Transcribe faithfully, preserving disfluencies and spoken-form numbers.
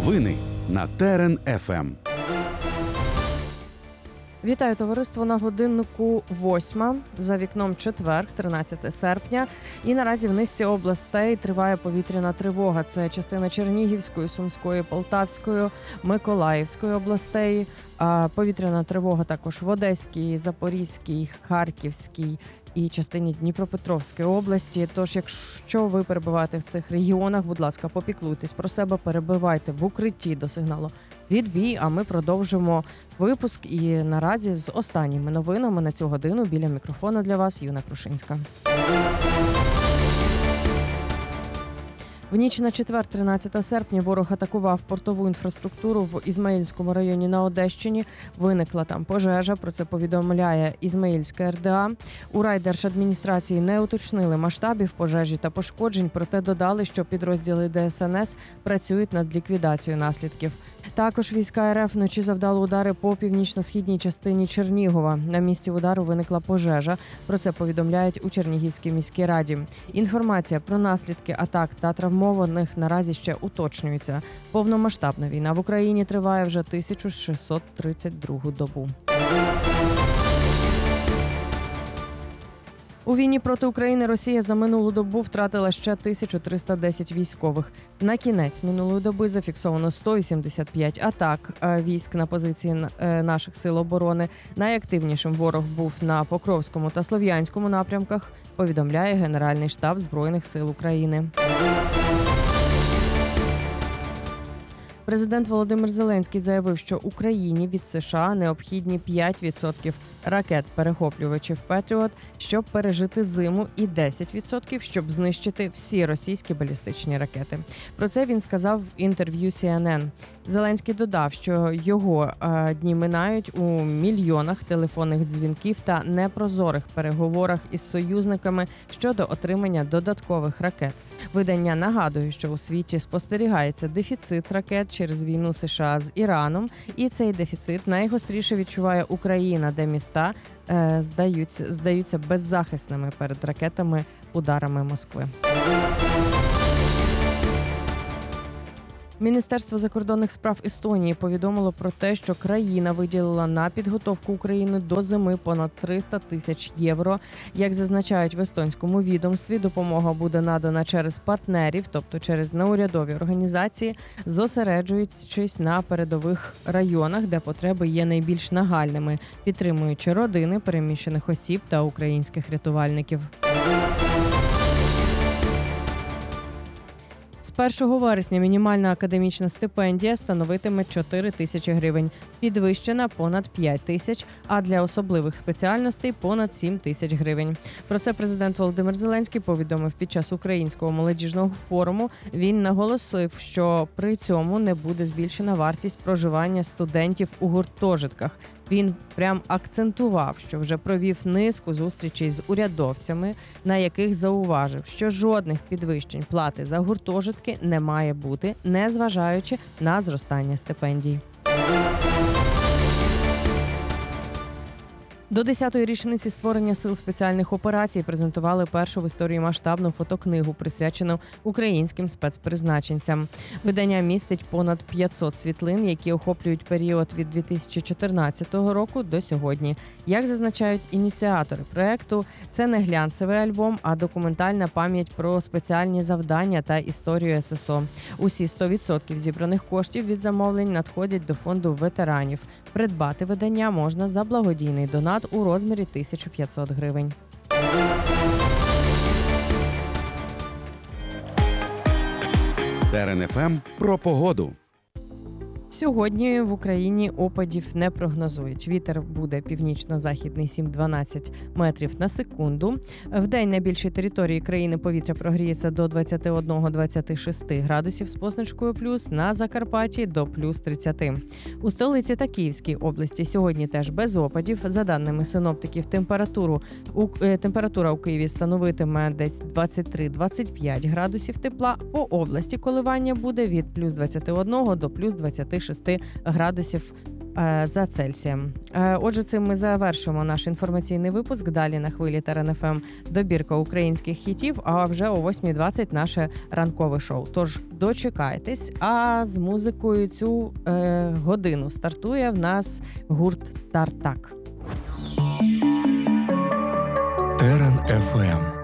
Новини на Терен еф ем. Вітаю, товариство, на годиннику восьма. За вікном четвер, тринадцяте серпня. І наразі в низці областей триває повітряна тривога. Це частина Чернігівської, Сумської, Полтавської, Миколаївської областей. А повітряна тривога також в Одеській, Запорізькій, Харківській і частині Дніпропетровської області. Тож, якщо ви перебуваєте в цих регіонах, будь ласка, попіклуйтесь про себе, перебувайте в укритті до сигналу відбій, а ми продовжимо випуск. І наразі з останніми новинами на цю годину біля мікрофона для вас Юна Крушинська. В ніч на четвер, тринадцяте серпня, ворог атакував портову інфраструктуру в Ізмаїльському районі на Одещині. Виникла там пожежа, про це повідомляє Ізмаїльська ер де а. У райдержадміністрації не уточнили масштабів пожежі та пошкоджень, проте додали, що підрозділи де ес ен ес працюють над ліквідацією наслідків. Також війська ер еф вночі завдали удари по північно-східній частині Чернігова. На місці удару виникла пожежа, про це повідомляють у Чернігівській міській раді. Інформація про наслідки атак та травмованих наразі ще уточнюється. Повномасштабна війна в Україні триває вже тисячу шістсот тридцять другу добу. У війні проти України Росія за минулу добу втратила ще тисячу триста десять військових. На кінець минулої доби зафіксовано сто вісімдесят п'ять атак військ на позиції наших сил оборони. Найактивнішим ворог був на Покровському та Слов'янському напрямках, повідомляє Генеральний штаб Збройних сил України. Президент Володимир Зеленський заявив, що Україні від США необхідні п'ять відсотків ракет-перехоплювачів «Петріот», щоб пережити зиму, і десять відсотків, щоб знищити всі російські балістичні ракети. Про це він сказав в інтерв'ю сі ен ен. Зеленський додав, що його е, дні минають у мільйонах телефонних дзвінків та непрозорих переговорах із союзниками щодо отримання додаткових ракет. Видання нагадує, що у світі спостерігається дефіцит ракет через війну США з Іраном, і цей дефіцит найгостріше відчуває Україна, де міста е, здаються, здаються беззахисними перед ракетами-ударами Москви. Міністерство закордонних справ Естонії повідомило про те, що країна виділила на підготовку України до зими понад триста тисяч євро. Як зазначають в естонському відомстві, допомога буде надана через партнерів, тобто через неурядові організації, зосереджуючись на передових районах, де потреби є найбільш нагальними, підтримуючи родини переміщених осіб та українських рятувальників. З першого вересня мінімальна академічна стипендія становитиме чотири тисячі гривень, підвищена понад п'ять тисяч, а для особливих спеціальностей понад сім тисяч гривень. Про це президент Володимир Зеленський повідомив під час Українського молодіжного форуму. Він наголосив, що при цьому не буде збільшена вартість проживання студентів у гуртожитках. Він прям акцентував, що вже провів низку зустрічей з урядовцями, на яких зауважив, що жодних підвищень плати за гуртожитки не має бути, незважаючи на зростання стипендій. До десятої річниці створення Сил спеціальних операцій презентували першу в історії масштабну фотокнигу, присвячену українським спецпризначенцям. Видання містить понад п'ятсот світлин, які охоплюють період від дві тисячі чотирнадцятого року до сьогодні. Як зазначають ініціатори проекту, це не глянцевий альбом, а документальна пам'ять про спеціальні завдання та історію ес ес о. Усі сто відсотків зібраних коштів від замовлень надходять до фонду ветеранів. Придбати видання можна за благодійний донат у розмірі тисяча п'ятсот гривень. Терен еф ем про погоду. Сьогодні в Україні опадів не прогнозують. Вітер буде північно-західний сім-дванадцять метрів на секунду. Вдень на більшій території країни повітря прогріється до двадцять один - двадцять шість градусів з позначкою плюс, на Закарпатті до плюс тридцять. У столиці та Київській області сьогодні теж без опадів. За даними синоптиків, температуру у, е, температура у Києві становитиме десь двадцять три - двадцять п'ять градусів тепла. По області коливання буде від плюс двадцять один до плюс двадцять шість градусів е, за Цельсієм. Е, Отже, цим ми завершимо наш інформаційний випуск. Далі на хвилі Терен еф ем добірка українських хітів, а вже о восьмій двадцять наше ранкове шоу. Тож дочекайтесь, а з музикою цю е, годину стартує в нас гурт Тартак. Терен еф ем.